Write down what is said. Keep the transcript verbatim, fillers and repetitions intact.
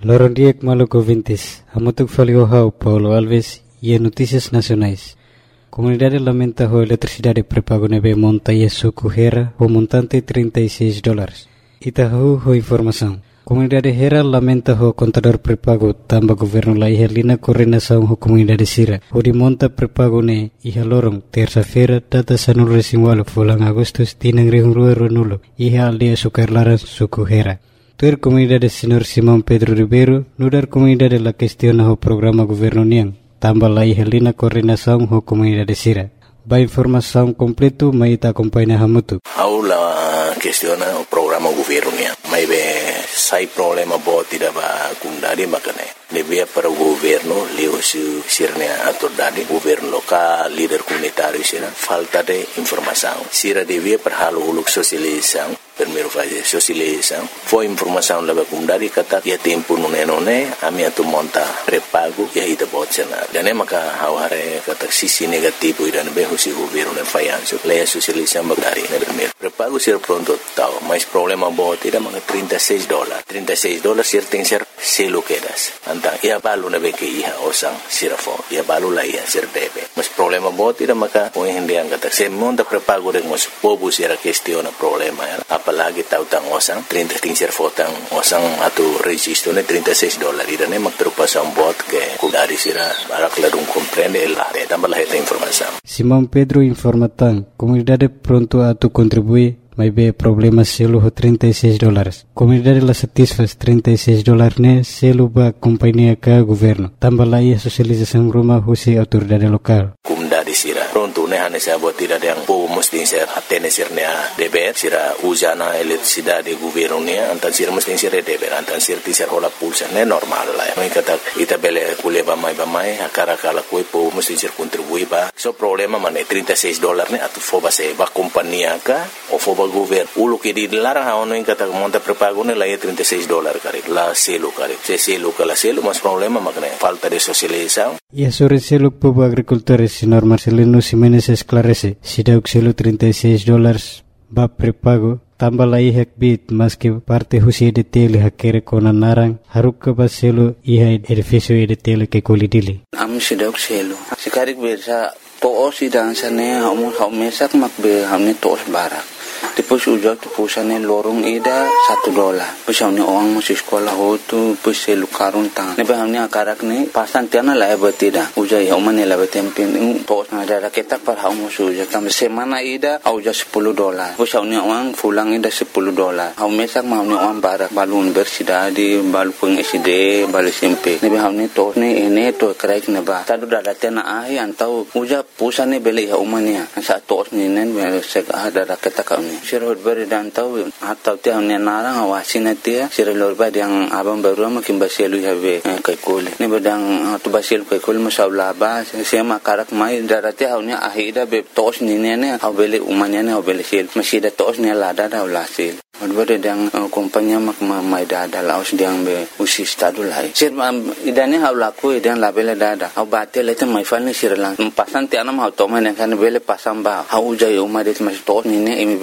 Lorondiek Maluco Vintes, Amotuk Faliohau, Paulo Alves e Notícias Nacionais. Comunidade lamenta a eletricidade pré-pago nebe monta e suco Hera o montante trinta e seis dólares. Itahu ho informação. Comunidade Hera lamenta o contador pré-pago tamba governo la ihalina coordenação ho comunidade Sira. O de monta pré-pago ne iha lorong terça-feira data sanul resimwalo fulang agustus tinang rihungrua ronulo iha aldia sukarlaran suco Hera. Tuer comunidade Senhor Simão Pedro Ribeiro, nudar comunidade la questiona o programa governo niang, tamba la ihalina coordenação ho comunidade Sira. Ba informação completo mai ta acompanha hamutu. Aula questiona o programa governo niang. Mai be sai problema bo tidak ba kundari makane. Lebih para o governo leo su sirnya autoridade governo local líder comunitário sira falta de informação. Sira devia para halo uluk sosialização. Primeiro fase sosialização. Foi informação leva kundari kata ya tempo nune nune ami atu monta pré-pago ya ida botsena. Dan maka haware kata sisi negativo idan be husi governo ne fayanso. Leia sosialização bagari ne primeiro. Pré-pago sir pronto tau, mas problema bo tidak maka trinta e seis dólares. trinta e seis dólares sir tem ser selo quedas. Antang ia balu na be ke iha osang sirafo. Ia balu la ia sir debe. Mas problema bo tidak maka o hindi ang kata se monta pré-pago de mos pobu sira questiona problema ya. Apalagi tahu tang osang trinta tingser fotang osang atau registro ne trinta e seis dólares dan emak terpasang bot ke kudari sira arak ladung comprende lah de tambah lah esta informação. Simão Pedro informa tang comunidade pronto a tu contribuir mas be problema selo ho trinta e seis dólares. Comunidade la satisfaz trinta e seis dólares ne selo ba companhia ka governo. Tambah la ia sosialização rumah husi autoridade lokal. Comunidade sira pronto ne hane sa bot tidak yang po mesti ser atene sirnya deber sira usana eletricidade governo ne antan sira mesti sira deber antan sira tisar hola pulsa ne normal la. Mai kata ita bele kuleba mai ba mai akara kala koi po mesti sir contribui ba. So problema mane trinta e seis dólares ne atu foba se ba companhia ka o foba governo ulo que di larang haono in kata monta pré-pago ne la ia trinta e seis dólares kare la selo kare se selo kala selo mas problema makne falta de socialização. E a sobre selo povo agricultores senhor Marcelino Ximenes esclarece si dauk selo trinta e seis dólares ba pré-pago tambah la ihak bit mas que parte husi de tele hakere kona narang haruk ba selo iha edifício de tele que kolidili am si dauk selo sikarik bersa to si dansane hamu hamesak makbe hamne tos barak. Depois ujak tu pusane lorong ida satu dolar. Pusane orang masih sekolah ho tu puse lukarun tang. Nebe hamne akarak ne pasan tiana la betida. Ujak ya umane la betempin tos ada raketak par hamu ujak tam semana ida au ja sepuluh dolar. Pusane orang pulang ida sepuluh dolar. Hau mesak hamne orang barak balu universidade balu peng S D balu S M P. Nebe hamne tos ne ene to kraik ne ba. Tadu dada tena ahi antau ujak pusane bele ya umane. Sa tos ne nen sek ada raketak ni. Sirhut beri dan tahu atau tiang ni narang awasin dia sirhut beri yang abang baru makin basilu have kai kol ni bedang tu basilu kai kol masalah ba sema karak mai darati haunya ahida be tos ni ne au bele umanya ne au bele sil masih da tos ni lada da ulasil beri yang kompanya mak mai dada laos diang be usi stadu lai sir idane hau laku idan labele dada au batel itu mai fal ni sirlang pasan tianam hau to mai kan bele pasam ba hau jai umade mas tos ni ne